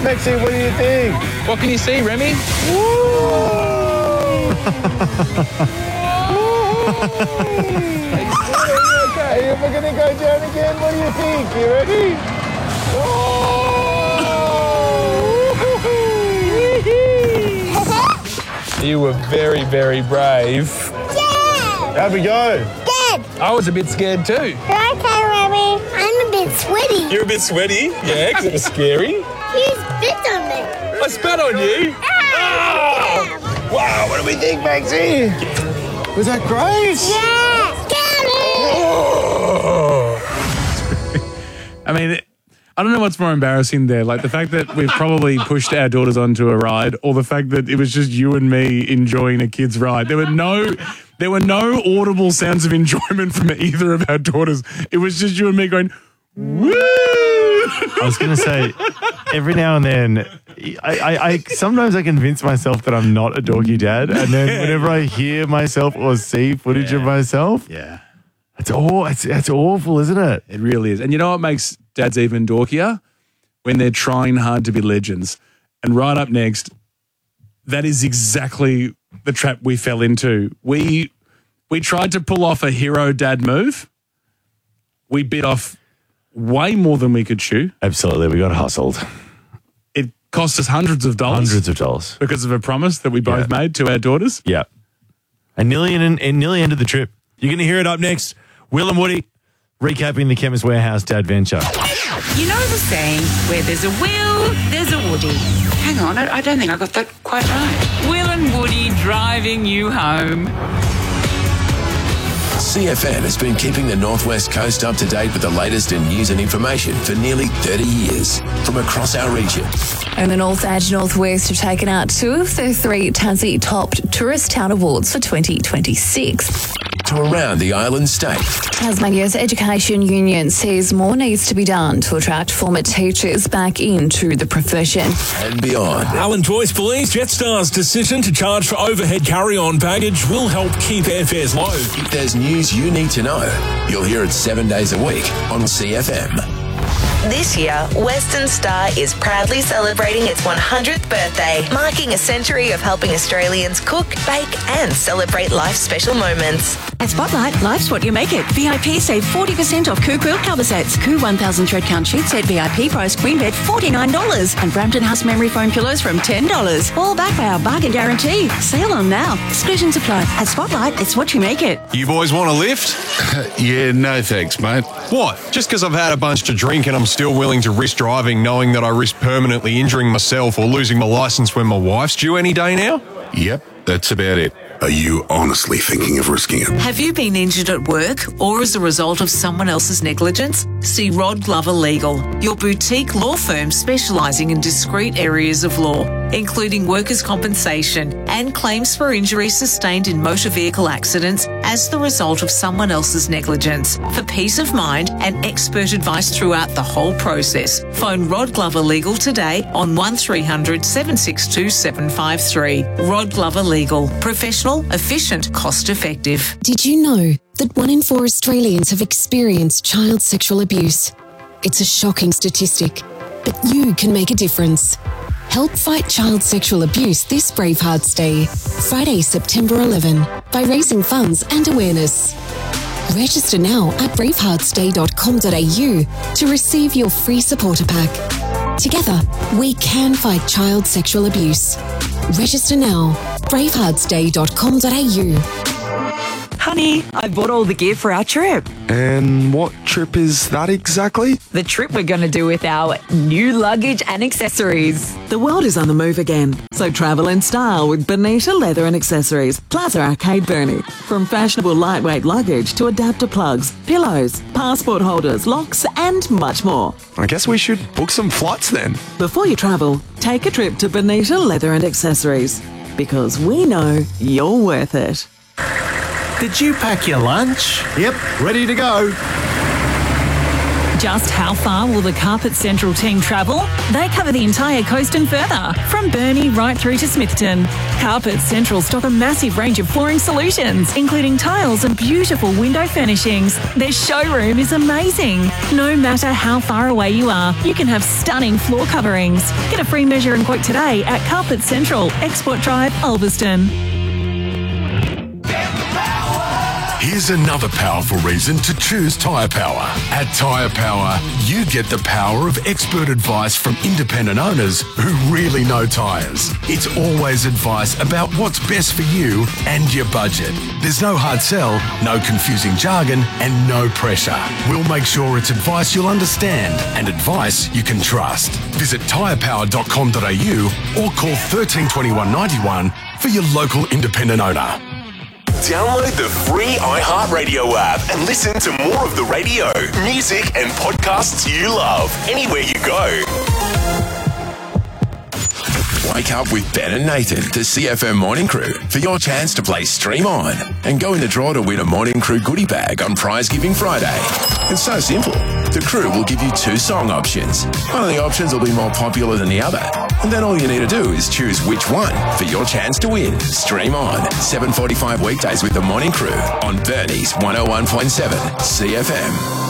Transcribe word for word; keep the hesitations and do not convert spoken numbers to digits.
Maxine, what do you think? What can you see, Remy? Okay, if we're going to go down again, what do you think? You ready? You were very, very brave. Yeah! How'd we go? Good. I was a bit scared too. Okay, Remy. I'm a bit sweaty. You're a bit sweaty? Yeah, because it was scary. You spit on me. I spat on you? Ah! Oh! Wow, what do we think, Maxie? Was that great? Yeah! I mean, I don't know what's more embarrassing there, like the fact that we've probably pushed our daughters onto a ride, or the fact that it was just you and me enjoying a kid's ride. There were no, there were no audible sounds of enjoyment from either of our daughters. It was just you and me going, woo! I was going to say, every now and then, I, I, I sometimes I convince myself that I'm not a doggy dad, and then whenever I hear myself or see footage Yeah. of myself, Yeah. it's aw- it's it's awful, isn't it? It really is. And you know what makes dads even dorkier? When they're trying hard to be legends. And right up next, that is exactly the trap we fell into. We we tried to pull off a hero dad move. We bit off way more than we could chew. Absolutely, we got hustled. It cost us hundreds of dollars. Hundreds of dollars. Because of a promise that we both Yeah. made to our daughters. Yeah. And nearly, and, and nearly ended the trip. You're going to hear it up next. Will and Woody recapping the Chemist Warehouse dad venture. You know the saying, where there's a Will, there's a Woody. Hang on, I, I don't think I got that quite right. Will and Woody driving you home. C F M has been keeping the Northwest Coast up to date with the latest in news and information for nearly thirty years from across our region. And the North Edge Northwest have taken out two of their three Tassie Top Tourist Town Awards for twenty twenty-six. To around the island state. Tasmania's Education Union says more needs to be done to attract former teachers back into the profession. And beyond. Alan Joyce believes Jetstar's decision to charge for overhead carry-on baggage will help keep airfares low. If there's news you need to know, you'll hear it seven days a week on C F M. This year, Western Star is proudly celebrating its one hundredth birthday, marking a century of helping Australians cook, bake and celebrate life's special moments. At Spotlight, life's what you make it. V I P save forty percent off Koo quilt cover sets. Koo one thousand thread count sheet set V I P price queen bed forty-nine dollars. And Brampton House memory foam pillows from ten dollars. All backed by our bargain guarantee. Sale on now. Exclusions apply. At Spotlight, it's what you make it. You boys want a lift? Yeah, no thanks, mate. What? Just because I've had a bunch to drink and I'm still willing to risk driving knowing that I risk permanently injuring myself or losing my licence when my wife's due any day now? Yep, that's about it. Are you honestly thinking of risking it? Have you been injured at work or as a result of someone else's negligence? See Rod Glover Legal, your boutique law firm specialising in discrete areas of law, including workers' compensation and claims for injuries sustained in motor vehicle accidents as the result of someone else's negligence. For peace of mind and expert advice throughout the whole process, phone Rod Glover Legal today on one three hundred seven six two seven five three. Rod Glover Legal. Professional, efficient, cost effective. Did you know that one in four Australians have experienced child sexual abuse? It's a shocking statistic, but you can make a difference. Help fight child sexual abuse this Bravehearts Day, Friday, September eleventh, by raising funds and awareness. Register now at bravehearts day dot com dot a u to receive your free supporter pack. Together, we can fight child sexual abuse. Register now, bravehearts day dot com dot a u. Honey, I bought all the gear for our trip. And what trip is that exactly? The trip we're going to do with our new luggage and accessories. The world is on the move again, so travel in style with Bonita Leather and Accessories, Plaza Arcade Burnie. From fashionable lightweight luggage to adapter plugs, pillows, passport holders, locks and much more. I guess we should book some flights then. Before you travel, take a trip to Bonita Leather and Accessories, because we know you're worth it. Did you pack your lunch? Yep, ready to go. Just how far will the Carpet Central team travel? They cover the entire coast and further, from Burnie right through to Smithton. Carpet Central stock a massive range of flooring solutions, including tiles and beautiful window furnishings. Their showroom is amazing. No matter how far away you are, you can have stunning floor coverings. Get a free measure and quote today at Carpet Central, Export Drive, Ulverston. Here's another powerful reason to choose Tyre Power. At Tyre Power, you get the power of expert advice from independent owners who really know tyres. It's always advice about what's best for you and your budget. There's no hard sell, no confusing jargon, and no pressure. We'll make sure it's advice you'll understand and advice you can trust. Visit tyre power dot com dot a u or call one three two one, nine one for your local independent owner. Download the free iHeartRadio app and listen to more of the radio, music, and podcasts you love anywhere you go. Wake up with Ben and Nathan, the C F M Morning Crew, for your chance to play Stream On and go in the draw to win a Morning Crew goodie bag on Prize Giving Friday. It's so simple. The crew will give you two song options. One of the options will be more popular than the other. And then all you need to do is choose which one for your chance to win. Stream On, seven forty-five weekdays with the Morning Crew on Bernie's one oh one point seven C F M.